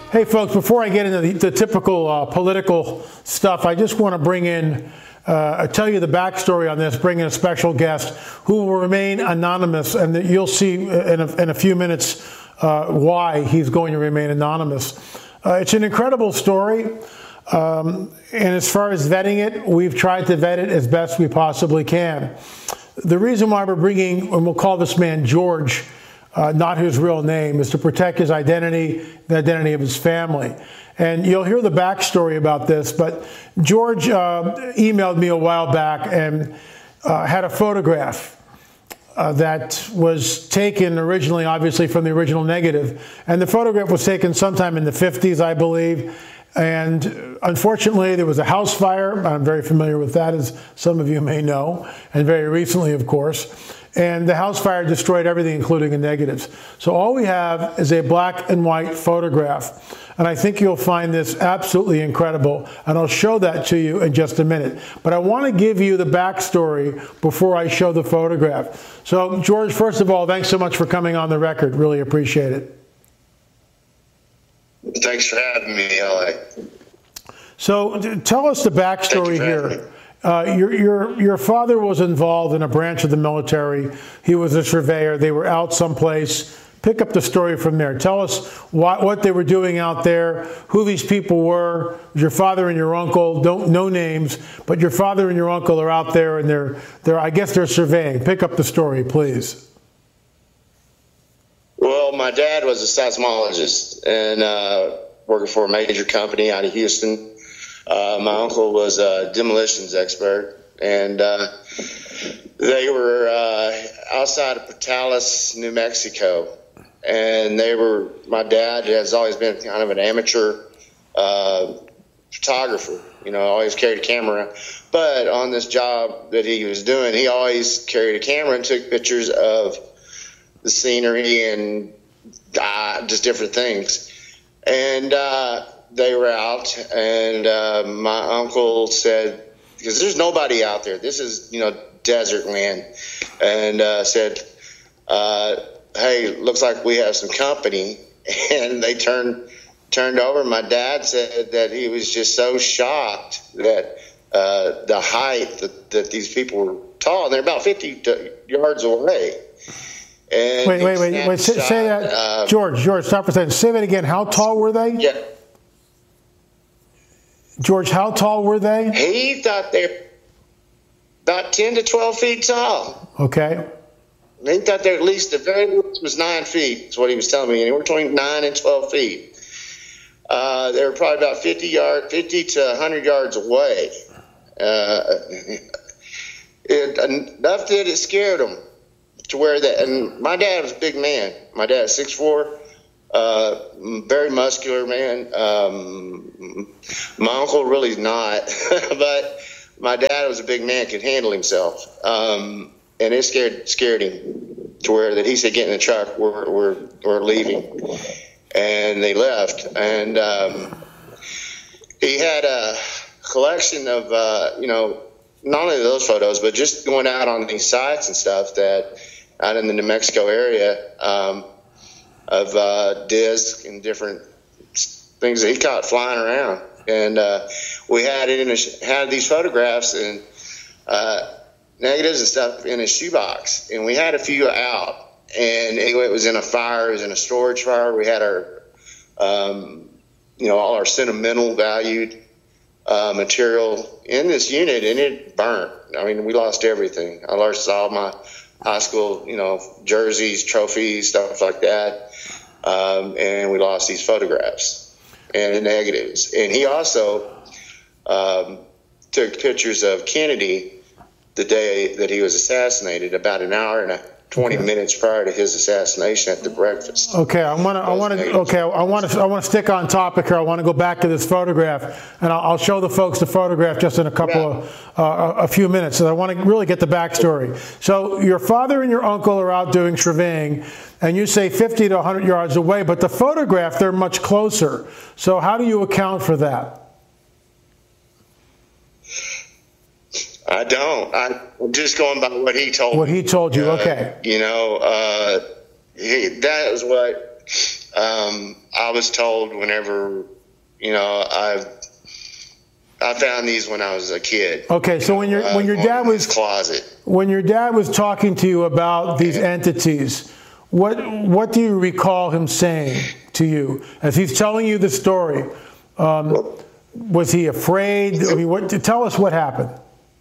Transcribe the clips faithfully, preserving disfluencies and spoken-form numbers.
Hey, folks, before I get into the, the typical uh, political stuff, I just want to bring in, uh, tell you the backstory on this, bring in a special guest who will remain anonymous, and you'll see in a, in a few minutes uh, why he's going to remain anonymous. Uh, it's an incredible story, um, and as far as vetting it, we've tried to vet it as best we possibly can. The reason why we're bringing, and we'll call this man George, Uh, not his real name, is to protect his identity, the identity of his family. And you'll hear the backstory about this, but George uh, emailed me a while back and uh, had a photograph uh, that was taken originally, obviously, from the original negative. And the photograph was taken sometime in the fifties, I believe. And unfortunately, there was a house fire. I'm very familiar with that, as some of you may know, and very recently, of course. And the house fire destroyed everything, including the negatives. So all we have is a black and white photograph. And I think you'll find this absolutely incredible. And I'll show that to you in just a minute. But I want to give you the backstory before I show the photograph. So, George, first of all, thanks so much for coming on the record. Really appreciate it. Thanks for having me, L A. So tell us the backstory here. Uh, your, your, your father was involved in a branch of the military. He was a surveyor. They were out someplace. Pick up the story from there. Tell us what, what they were doing out there, who these people were. Your father and your uncle, don't no names, but your father and your uncle are out there, and they're, they're I guess they're surveying. Pick up the story, please. Well, my dad was a seismologist and uh, working for a major company out of Houston. Uh, my uncle was a demolitions expert, and uh, they were uh, outside of Portales, New Mexico. And they were, my dad has always been kind of an amateur uh, photographer, you know, always carried a camera. But on this job that he was doing, he always carried a camera and took pictures of the scenery and uh, just different things. And uh, they were out, and uh, my uncle said, because there's nobody out there, this is, you know, desert land, and uh, said, uh, hey, looks like we have some company. And they turned turned over. My dad said that he was just so shocked that uh, the height that, that these people were tall, and they're about fifty yards away. And wait, wait, wait, wait. Say, say that, uh, George. George, stop for a second. Say that again. How tall were they? Yeah. George, how tall were they? He thought they were about ten to twelve feet tall. Okay. He thought they at least the very least was nine feet. Is what he was telling me, anywhere between nine and twelve feet. Uh, they were probably about fifty yard, fifty to a hundred yards away. Uh, it, enough that it scared them to where that. And my dad was a big man. My dad is six foot four. Uh, very muscular man. Um, my uncle really not, but my dad was a big man, could handle himself. Um, and it scared scared him to where that he said, "Get in the truck. We're we're we're leaving," and they left. And um, he had a collection of uh, you know, not only those photos, but just going out on these sites and stuff that out in the New Mexico area. Um, of uh, discs and different things that he caught flying around. And uh, we had it in a, had these photographs and uh, negatives and stuff in a shoebox. And we had a few out. And anyway, it was in a fire. It was in a storage fire. We had our, um, you know, all our sentimental valued uh, material in this unit, and it burnt. I mean, we lost everything. I lost all my high school, you know, jerseys, trophies, stuff like that. Um, and we lost these photographs and the negatives. And he also um, took pictures of Kennedy the day that he was assassinated, about an hour and a twenty okay. minutes prior to his assassination at the breakfast. Okay, I want to. I want to. Okay, I want to. I want to stick on topic here. I want to go back to this photograph, and I'll, I'll show the folks the photograph just in a couple yeah. of uh, a few minutes. So I want to really get the backstory. So your father and your uncle are out doing surveying, and you say fifty to one hundred yards away, but the photograph they're much closer. So how do you account for that? I don't. I'm just going by what he told what me. What he told you, uh, okay. You know, uh, he, that was what um, I was told whenever, you know, I I found these when I was a kid. Okay, so when your uh, when your dad was closet. When your dad was talking to you about these entities, what what do you recall him saying to you as he's telling you the story? Um, was he afraid? I mean, what? Tell us what happened.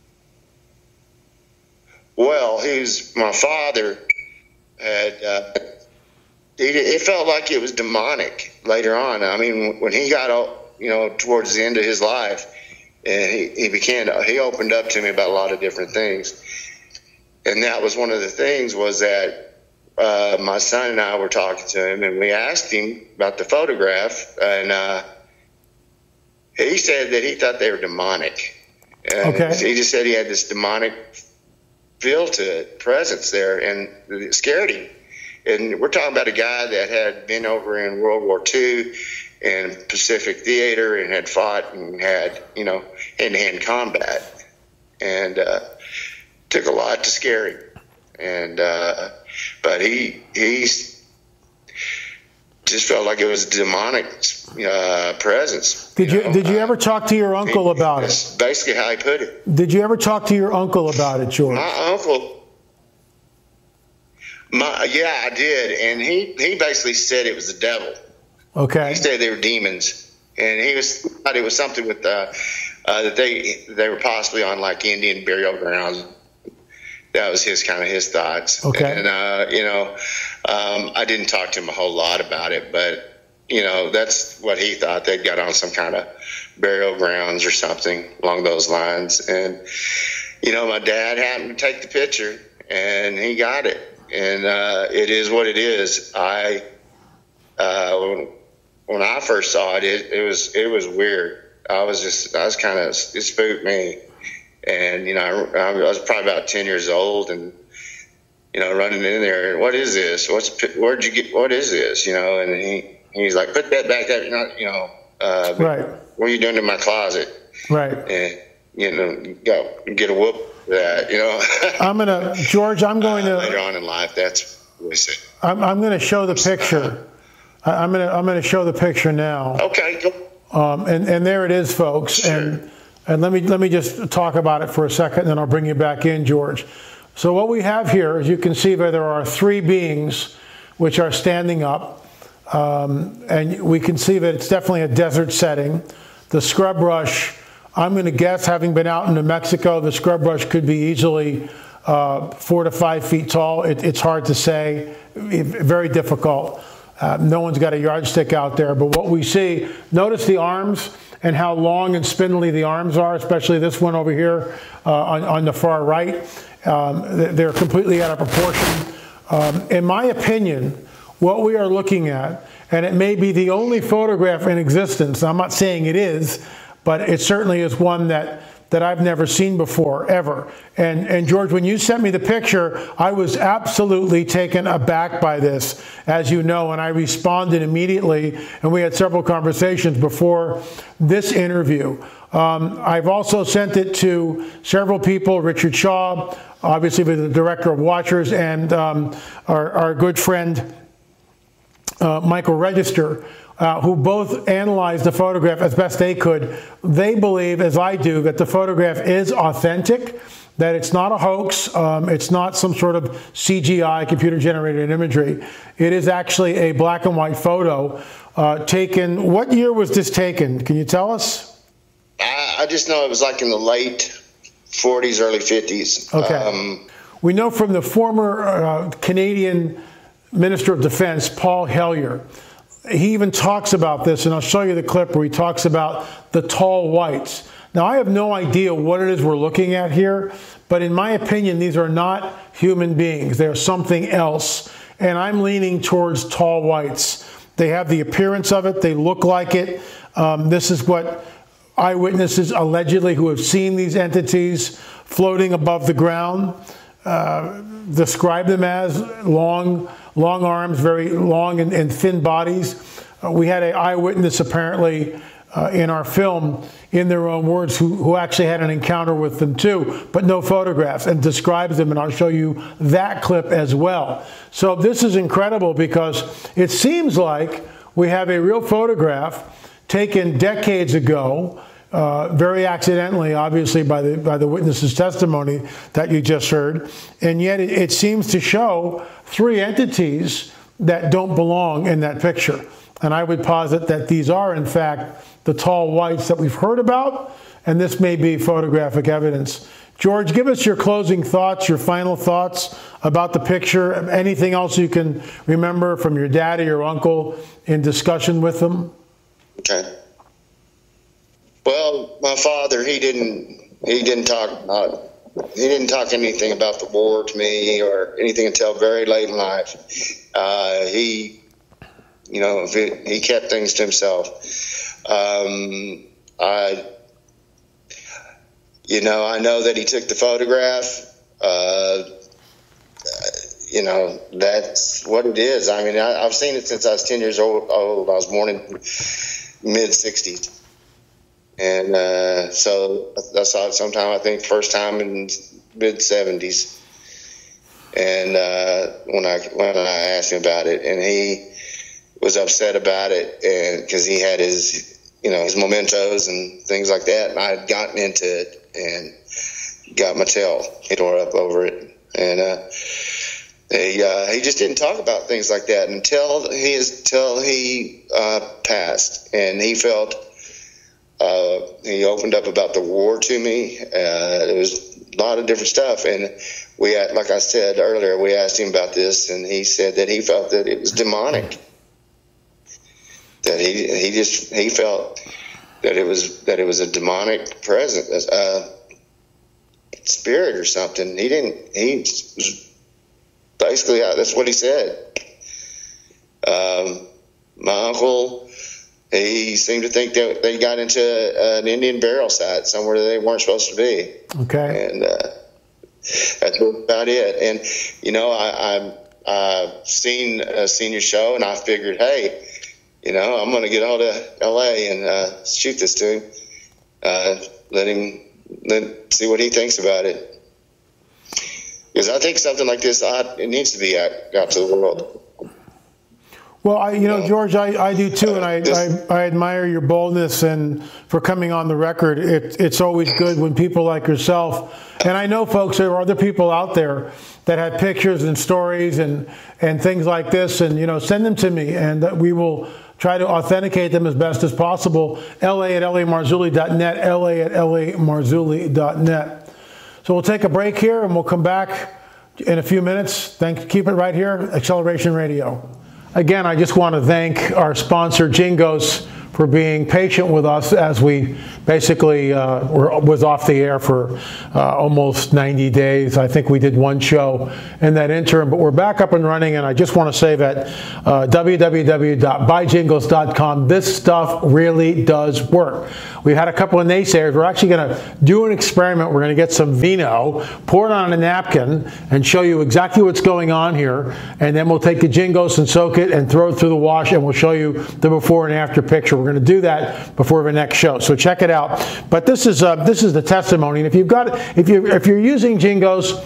Well, he's my father had. Uh, it, it felt like it was demonic later on. I mean, when he got, you know, towards the end of his life, and he, he began to, he opened up to me about a lot of different things. And that was one of the things was that uh, my son and I were talking to him, and we asked him about the photograph, and uh, he said that he thought they were demonic. And okay. He just said he had this demonic feel to it, presence there, and it scared him. And we're talking about a guy that had been over in World War Two and Pacific Theater and had fought and had, you know, hand-to-hand combat. And uh, took a lot to scare him. And uh, but he he's just felt like it was a demonic uh, presence. Did you, you know? did you ever talk to your uncle he, about that's it? Basically how he put it. Did you ever talk to your uncle about it, George? My uncle, my yeah, I did, and he he basically said it was the devil. Okay. He said they were demons, and he was thought it was something with uh, uh, that they they were possibly on like Indian burial grounds. That was his kind of his thoughts. Okay. And uh, you know, um, I didn't talk to him a whole lot about it, but you know, that's what he thought. They got on some kind of burial grounds or something along those lines. And you know, my dad happened to take the picture, and he got it. And uh, it is what it is. I uh, when, when I first saw it, it, it was it was weird. I was just I was kind of it spooked me. And, you know, I, I was probably about ten years old and, you know, running in there. What is this? What's, where'd you get, what is this? You know, and he, he's like, put that back there. Not, you know, uh, right. What are you doing in my closet? Right. And, you know, go get a whoop for that, you know. I'm going to, George, I'm going uh, to. Later on in life, that's what we said. I'm, I'm going to show the picture. I'm going to, I'm going to show the picture now. Okay, go. Um, and, and there it is, folks. Sure. And, And let me let me just talk about it for a second, and then I'll bring you back in, George. So what we have here, as you can see, there are three beings which are standing up, um, and we can see that it's definitely a desert setting. The scrub brush, I'm going to guess, having been out in New Mexico, the scrub brush could be easily uh, four to five feet tall. It, it's hard to say, very difficult. Uh, no one's got a yardstick out there, but what we see, notice the arms and how long and spindly the arms are, especially this one over here uh, on, on the far right. Um, they're completely out of proportion. Um, in my opinion, what we are looking at, and it may be the only photograph in existence, I'm not saying it is, but it certainly is one that that I've never seen before, ever. And, and George, when you sent me the picture, I was absolutely taken aback by this, as you know, and I responded immediately, and we had several conversations before this interview. Um, I've also sent it to several people, Richard Shaw, obviously the director of Watchers, and um, our, our good friend, uh, Michael Register, Uh, who both analyzed the photograph as best they could. They believe, as I do, that the photograph is authentic, that it's not a hoax, um, it's not some sort of C G I, computer-generated imagery. It is actually a black and white photo uh, taken. What year was this taken? Can you tell us? I, I just know it was like in the late forties, early fifties. Okay. Um, we know from the former uh, Canadian Minister of Defense, Paul Hellyer. He even talks about this, and I'll show you the clip where he talks about the tall whites. Now, I have no idea what it is we're looking at here, but in my opinion, these are not human beings. They're something else, and I'm leaning towards tall whites. They have the appearance of it. They look like it. Um, this is what eyewitnesses allegedly who have seen these entities floating above the ground uh, describe them as long long arms, very long and, and thin bodies. Uh, we had an eyewitness apparently uh, in our film, in their own words, who, who actually had an encounter with them too, but no photographs, and describes them, and I'll show you that clip as well. So this is incredible because it seems like we have a real photograph taken decades ago, uh, very accidentally, obviously, by the by the witness's testimony that you just heard, and yet it, it seems to show three entities that don't belong in that picture. And I would posit that these are, in fact, the tall whites that we've heard about, and this may be photographic evidence. George, give us your closing thoughts, your final thoughts about the picture, anything else you can remember from your dad or your uncle in discussion with them. Okay. Well, my father, he didn't, he didn't talk about, he didn't talk anything about the war to me or anything until very late in life. Uh, he, you know, he kept things to himself. Um, I, you know, I know that he took the photograph. Uh, you know, that's what it is. I mean, I, I've seen it since I was ten years old. old. I was born in mid sixties. And uh, so I saw it sometime, I think, first time in mid seventies. And uh, when I when I asked him about it, and he was upset about it, and because he had his, you know, his mementos and things like that, and I had gotten into it and got my tail tore up over it, and uh, he uh, he just didn't talk about things like that until he is until he uh, passed, and he felt uh, he opened up about the war to me. Uh, there was a lot of different stuff, and we had, like I said earlier, we asked him about this, and he said that he felt that it was demonic. That he he just he felt that it was that it was a demonic presence, uh, spirit or something. He didn't. He basically that's what he said. Um, my uncle, he seemed to think that they got into an Indian burial site somewhere that they weren't supposed to be. Okay, and uh, that's about it. And you know, I I'm, I've seen uh, seen your show, and I figured, hey, you know, I'm going to get out of L A and uh, shoot this to him. Uh, let him let see what he thinks about it. Because I think something like this, I, it needs to be out, out to the world. Well, I, you know, George, I, I do too, and I, I, I admire your boldness and for coming on the record. It, it's always good when people like yourself, and I know, folks, there are other people out there that have pictures and stories and, and things like this, and, you know, send them to me, and we will try to authenticate them as best as possible. L A at L A Marzulli dot net, L A at L A Marzulli dot net. So we'll take a break here, and we'll come back in a few minutes. Thank, keep it right here, Acceleration Radio. Again, I just want to thank our sponsor, Jingos, for being patient with us as we basically uh, were, was off the air for uh, almost ninety days. I think we did one show in that interim, but we're back up and running, and I just want to say that uh, w w w dot buy jingles dot com, this stuff really does work. We had a couple of naysayers. We're actually going to do an experiment. We're going to get some vino, pour it on a napkin, and show you exactly what's going on here, and then we'll take the Jingos and soak it and throw it through the wash, and we'll show you the before and after picture. We're going to do that before the next show, so check it out. But this is uh, this is the testimony, and if you've got if you if you're using Jingos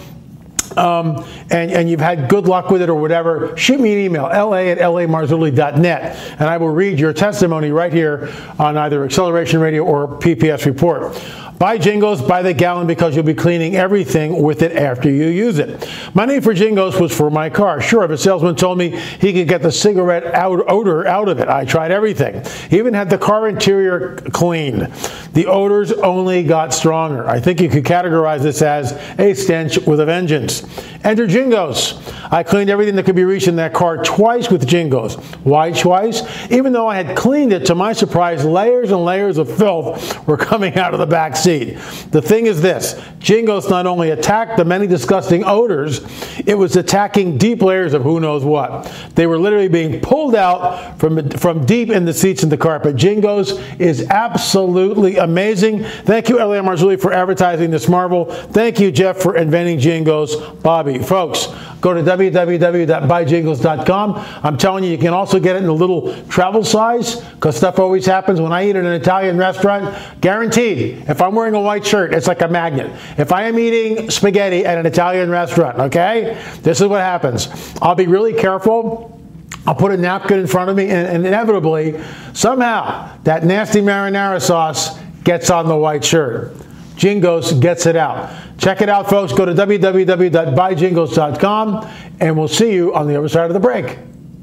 um, and and you've had good luck with it or whatever, shoot me an email, L A at L A Marzulli dot net, and I will read your testimony right here on either Acceleration Radio or P P S Report. Buy Jingos by the gallon because you'll be cleaning everything with it after you use it. My need for Jingos was for my car. Sure, if a salesman told me he could get the cigarette out, odor out of it, I tried everything. He even had the car interior cleaned. The odors only got stronger. I think you could categorize this as a stench with a vengeance. Enter Jingos. I cleaned everything that could be reached in that car twice with Jingos. Why twice? Even though I had cleaned it, to my surprise, layers and layers of filth were coming out of the back seat. The thing is this, Jingos not only attacked the many disgusting odors, it was attacking deep layers of who knows what. They were literally being pulled out from, from deep in the seats and the carpet. Jingos is absolutely amazing. Thank you, L A Marzulli, for advertising this marvel. Thank you, Jeff, for inventing Jingos. Bobby, folks, go to w w w dot buy jingles dot com. I'm telling you, you can also get it in a little travel size, because stuff always happens. When I eat at an Italian restaurant, guaranteed, if I'm wearing a white shirt, it's like a magnet. If I am eating spaghetti at an Italian restaurant, okay, this is what happens. I'll be really careful. I'll put a napkin in front of me, and, and inevitably, somehow, that nasty marinara sauce gets on the white shirt. Jingos gets it out. Check it out, folks. Go to w w w dot buy jingles dot com, and we'll see you on the other side of the break.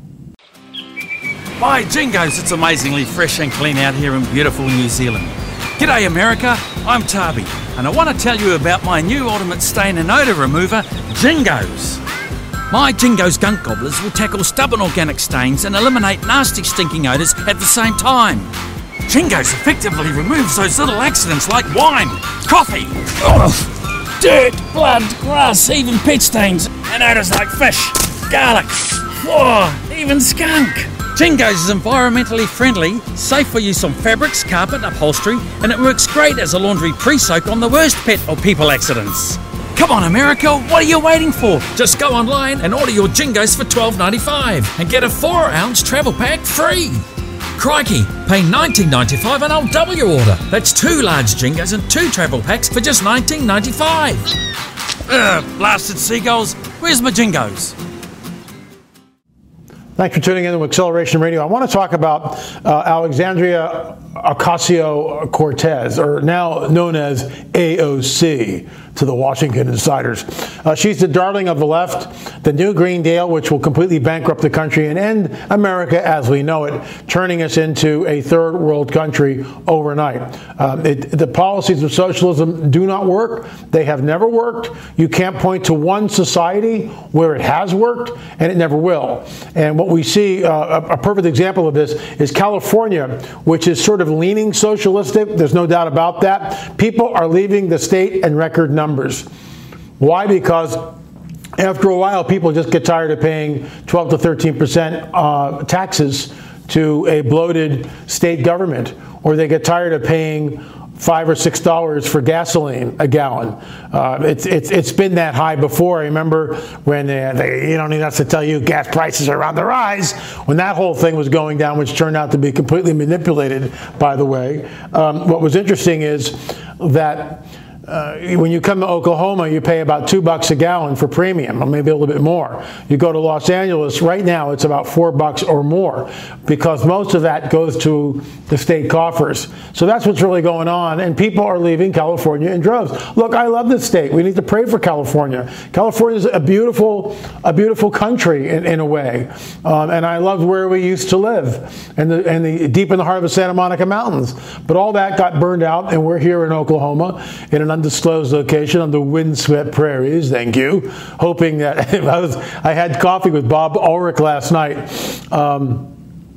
By Jingos, it's amazingly fresh and clean out here in beautiful New Zealand. G'day America, I'm Tabi, and I want to tell you about my new ultimate stain and odour remover, Jingos. My Jingos Gunk Gobblers will tackle stubborn organic stains and eliminate nasty stinking odours at the same time. Jingos effectively removes those little accidents like wine, coffee, ugh, dirt, blood, grass, even pet stains, and odours like fish, garlic, oh, even skunk. Jingos is environmentally friendly, safe for use on fabrics, carpet, upholstery, and it works great as a laundry pre-soak on the worst pet or people accidents. Come on America, what are you waiting for? Just go online and order your Jingos for twelve ninety-five and get a four ounce travel pack free. Crikey, pay nineteen ninety-five and I'll double your order. That's two large Jingos and two travel packs for just nineteen ninety-five. Ugh, blasted seagulls, where's my Jingos? Thanks for tuning in to Acceleration Radio. I want to talk about uh, Alexandria Ocasio-Cortez, or now known as A O C to the Washington insiders. Uh, she's the darling of the left, the new Green Deal, which will completely bankrupt the country and end America as we know it, turning us into a third world country overnight. Um, it, the policies of socialism do not work. They have never worked. You can't point to one society where it has worked, and it never will. And what we see, uh, a, a perfect example of this is California, which is sort of leaning socialistic. There's no doubt about that. People are leaving the state in record numbers. Why? Because after a while, people just get tired of paying twelve to thirteen percent uh, taxes to a bloated state government, or they get tired of paying five or six dollars for gasoline a gallon. Uh, it's it's it's been that high before. I remember when they, they, you don't need us to tell you gas prices are on the rise. When that whole thing was going down, which turned out to be completely manipulated, by the way. Um, what was interesting is that Uh, when you come to Oklahoma, you pay about two bucks a gallon for premium, or maybe a little bit more. You go to Los Angeles, right now it's about four bucks or more, because most of that goes to the state coffers. So that's what's really going on, and people are leaving California in droves. Look, I love this state. We need to pray for California. California is a beautiful, a beautiful country in, in a way, um, and I love where we used to live, and the, and the deep in the heart of the Santa Monica Mountains. But all that got burned out, and we're here in Oklahoma in an undisclosed location on the windswept prairies, thank you, hoping that I, was, I had coffee with Bob Ulrich last night. Um,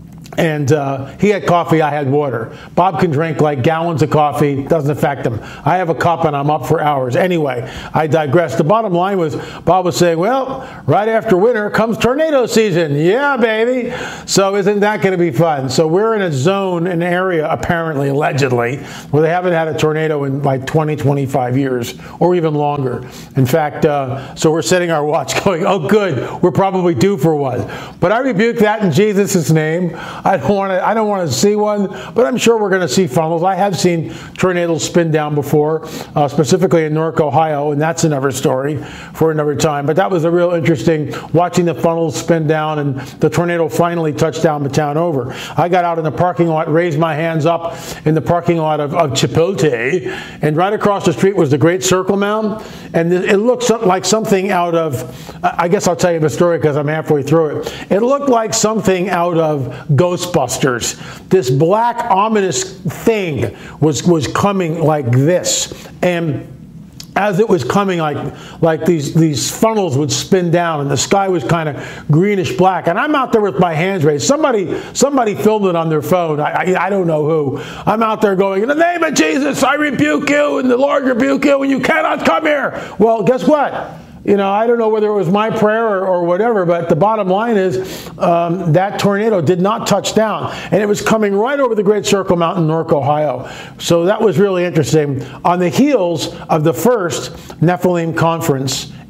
And uh, he had coffee, I had water. Bob can drink like gallons of coffee, doesn't affect him. I have a cup and I'm up for hours. Anyway, I digress. The bottom line was, Bob was saying, well, right after winter comes tornado season. Yeah, baby. So isn't that going to be fun? So we're in a zone, an area, apparently, allegedly, where they haven't had a tornado in like twenty, twenty-five years, or even longer. In fact, uh, so we're setting our watch going, oh, good, we're probably due for one. But I rebuke that in Jesus' name. I don't want to. I don't want to see one, but I'm sure we're going to see funnels. I have seen tornadoes spin down before, uh, specifically in Newark, Ohio, and that's another story for another time. But that was a real interesting watching the funnels spin down and the tornado finally touched down the town over. I got out in the parking lot, raised my hands up in the parking lot of, of Chipotle, and right across the street was the Great Circle Mound, and it looked like something out of. I guess I'll tell you the story because I'm halfway through it. It looked like something out of Ghostbusters. This black ominous thing was was coming like this, and as it was coming, like like these these funnels would spin down, and the sky was kind of greenish black. And I'm out there with my hands raised. Somebody somebody filmed it on their phone. I, I I don't know who. I'm out there going, in the name of Jesus, I rebuke you, and the Lord rebuke you, and you cannot come here. Well, guess what? You know, I don't know whether it was my prayer or, or whatever, but the bottom line is um, that tornado did not touch down, and it was coming right over the Great Circle Mountain, Newark, Ohio. So that was really interesting. On the heels of the first Nephilim conference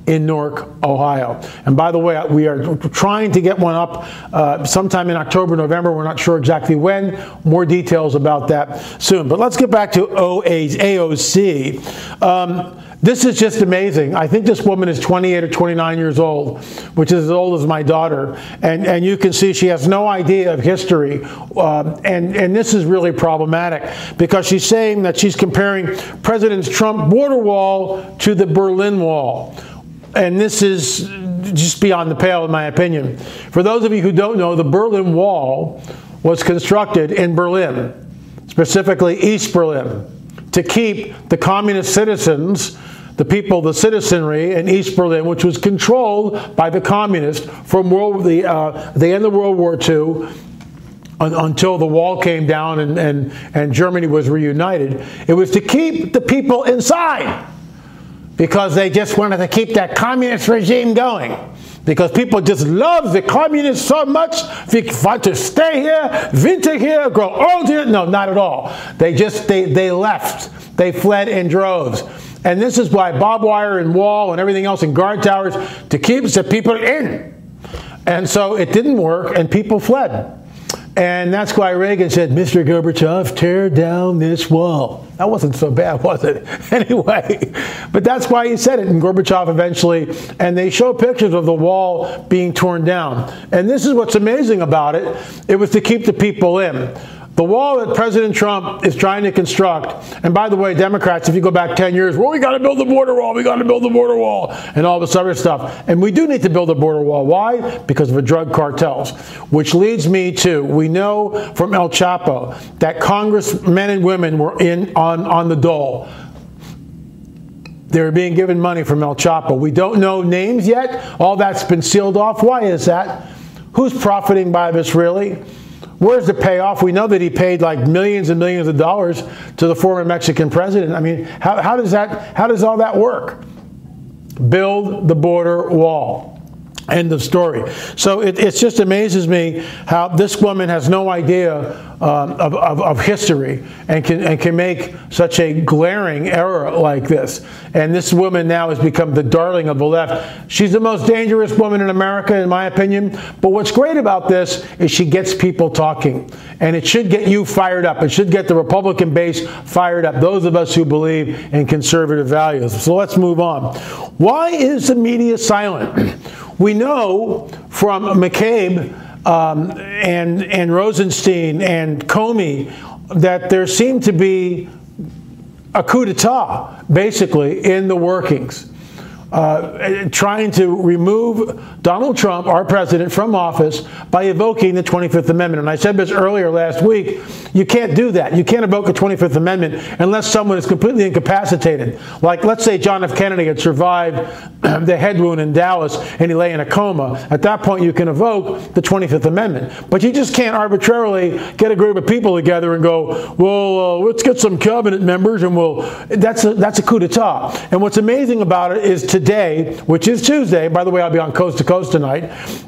in Newark, Ohio. And by the way, we are trying to get one up uh, sometime in October, November. We're not sure exactly when. More details about that soon. But let's get back to A O C. Um, This is just amazing. I think this woman is twenty-eight or twenty-nine years old, which is as old as my daughter. And, and you can see she has no idea of history. Uh, and, and this is really problematic because she's saying that she's comparing President Trump's border wall to the Berlin Wall. And this is just beyond the pale, in my opinion. For those of you who don't know, the Berlin Wall was constructed in Berlin, specifically East Berlin, to keep the communist citizens, the people, the citizenry in East Berlin, which was controlled by the communists from world, the, uh, the end of World War Two un, until the wall came down and, and, and Germany was reunited. It was to keep the people inside because they just wanted to keep that communist regime going. Because people just love the communists so much, they want to stay here, winter here, grow old here. No, not at all. They just, they, they left. They fled in droves. And this is why barbed wire and wall and everything else and guard towers to keep the people in. And so it didn't work and people fled. And that's why Reagan said, Mister Gorbachev, tear down this wall. That wasn't so bad, was it? Anyway, but that's why he said it. And Gorbachev eventually, and they show pictures of the wall being torn down. And this is what's amazing about it. It was to keep the people in. The wall that President Trump is trying to construct, and by the way, Democrats, if you go back ten years, well, we got to build the border wall, we got to build the border wall, and all this other stuff. And we do need to build a border wall. Why? Because of the drug cartels. Which leads me to, we know from El Chapo that congressmen and women were in on, on the dole. They were being given money from El Chapo. We don't know names yet. All that's been sealed off. Why is that? Who's profiting by this, really? Where's the payoff? We know that he paid like millions and millions of dollars to the former Mexican president. I mean, how, how does that, how does all that work? Build the border wall. End of story. So it, it just amazes me how this woman has no idea um, of, of, of history and can, and can make such a glaring error like this. And this woman now has become the darling of the left. She's the most dangerous woman in America, in my opinion. But what's great about this is she gets people talking. And it should get you fired up. It should get the Republican base fired up, those of us who believe in conservative values. So let's move on. Why is the media silent? We know from McCabe um, and, and Rosenstein and Comey that there seemed to be a coup d'etat, basically, in the workings. Uh, trying to remove Donald Trump, our president, from office by evoking the twenty-fifth Amendment. And I said this earlier last week, you can't do that. You can't evoke the twenty-fifth Amendment unless someone is completely incapacitated. Like, let's say John F. Kennedy had survived the head wound in Dallas and he lay in a coma. At that point, you can evoke the twenty-fifth Amendment. But you just can't arbitrarily get a group of people together and go, well, uh, let's get some cabinet members and we'll... That's a, that's a coup d'etat. And what's amazing about it is today, Today, which is Tuesday, by the way, I'll be on Coast to Coast tonight,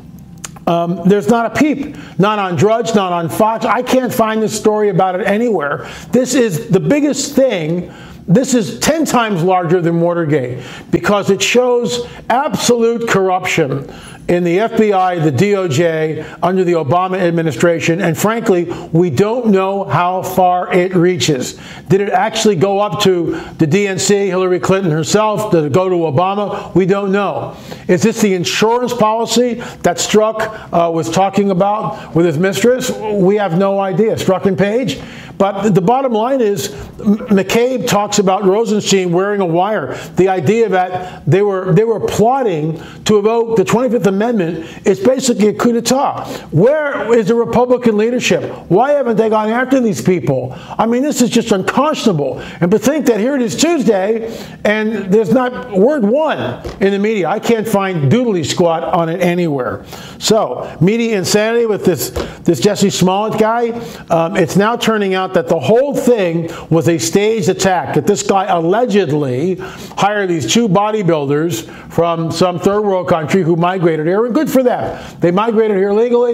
um, there's not a peep, not on Drudge, not on Fox. I can't find this story about it anywhere. This is the biggest thing. This is ten times larger than Watergate because it shows absolute corruption in the F B I, the D O J, under the Obama administration, and frankly, we don't know how far it reaches. Did it actually go up to the D N C, Hillary Clinton herself? Did it go to Obama? We don't know. Is this the insurance policy that Strzok uh, was talking about with his mistress? We have no idea. Strzok and Page? But the bottom line is, McCabe talks about Rosenstein wearing a wire. The idea that they were they were plotting to evoke the twenty-fifth Amendment is basically a coup d'etat. Where is the Republican leadership? Why haven't they gone after these people? I mean, this is just unconscionable. And to think that here it is Tuesday and there's not word one in the media. I can't find doodly squat on it anywhere. So, media insanity with this, this Jesse Smollett guy. Um, it's now turning out that the whole thing was a staged attack, that this guy allegedly hired these two bodybuilders from some third world country who migrated here, and good for them. They migrated here legally.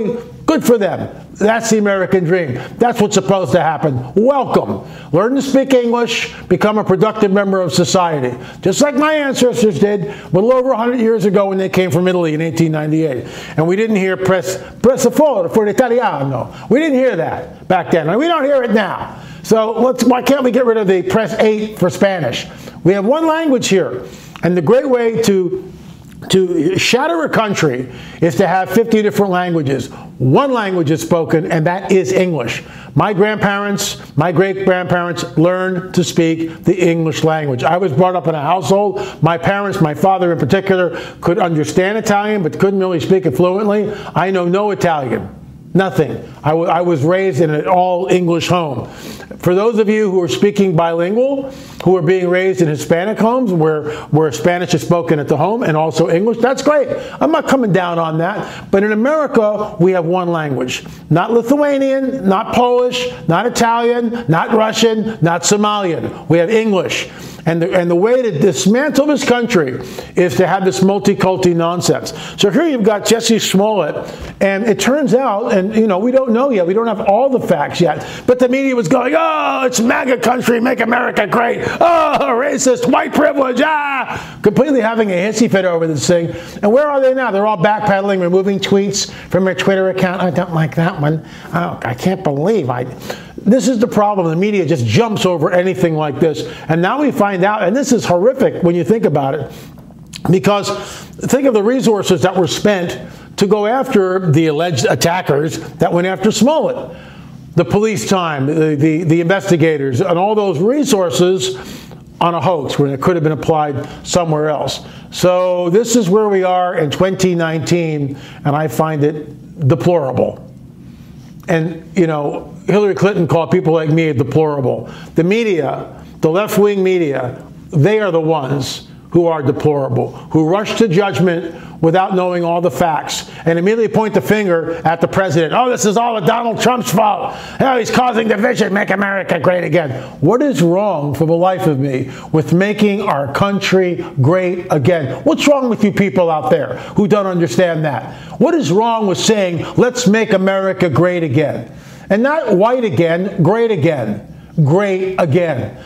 Good for them. That's the American dream. That's what's supposed to happen. Welcome. Learn to speak English, become a productive member of society. Just like my ancestors did a little over one hundred years ago when they came from Italy in eighteen ninety-eight. And we didn't hear press, press for, for l'italiano. We didn't hear that back then. And we don't hear it now. So let's, why can't we get rid of the press eight for Spanish? We have one language here. And the great way to To shatter a country is to have fifty different languages. One language is spoken, and that is English. My grandparents, my great-grandparents learned to speak the English language. I was brought up in a household. My parents, my father in particular, could understand Italian, but couldn't really speak it fluently. I know no Italian. Nothing. I, w- I was raised in an all-English home. For those of you who are speaking bilingual, who are being raised in Hispanic homes where, where Spanish is spoken at the home and also English, that's great. I'm not coming down on that. But in America, we have one language. Not Lithuanian, not Polish, not Italian, not Russian, not Somalian. We have English. And the, and the way to dismantle this country is to have this multi-culti nonsense. So here you've got Jussie Smollett, and it turns out, and you know, we don't know yet, we don't have all the facts yet, but the media was going, oh, it's MAGA country, make America great, oh, racist, white privilege, ah, completely having a hissy fit over this thing. And where are they now? They're all backpedaling, removing tweets from their Twitter account. I don't like that one. Oh, I can't believe I... This is the problem. The media just jumps over anything like this. And now we find out, and this is horrific when you think about it, because think of the resources that were spent to go after the alleged attackers that went after Smollett. The police time, the, the, the investigators, and all those resources on a hoax when it could have been applied somewhere else. So this is where we are in twenty nineteen, and I find it deplorable. And, you know, Hillary Clinton called people like me deplorable. The media, the left-wing media, they are the ones who are deplorable, who rush to judgment without knowing all the facts and immediately point the finger at the president. Oh, this is all of Donald Trump's fault. Oh, he's causing division. Make America great again. What is wrong, for the life of me, with making our country great again? What's wrong with you people out there who don't understand that? What is wrong with saying, let's make America great again? And not white again, great again. Great again.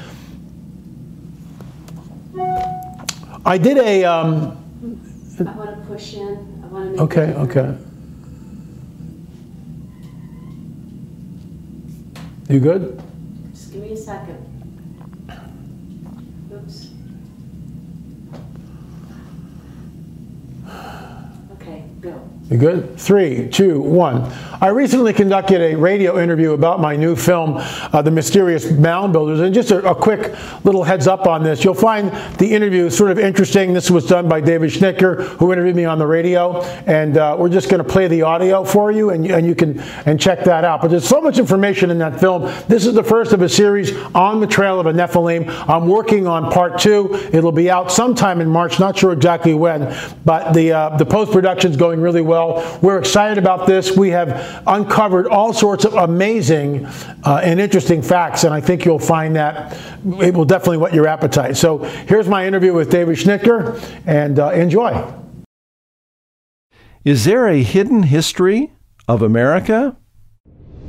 I did a... Um, I want to push in. I want to make Okay, okay. You good? Just give me a second. Oops. Okay, go. You good? Three, two, one. I recently conducted a radio interview about my new film, uh, The Mysterious Mound Builders. And just a, a quick little heads up on this. You'll find the interview sort of interesting. This was done by David Schnicker, who interviewed me on the radio. And uh, we're just going to play the audio for you, and, and you can and check that out. But there's so much information in that film. This is the first of a series on the trail of a Nephilim. I'm working on part two. It'll be out sometime in March. Not sure exactly when. But the, uh, the post-production's going really well. We're excited about this. We have uncovered all sorts of amazing uh, and interesting facts, and I think you'll find that it will definitely whet your appetite. So here's my interview with David Schnicker, and uh, enjoy. Is there a hidden history of America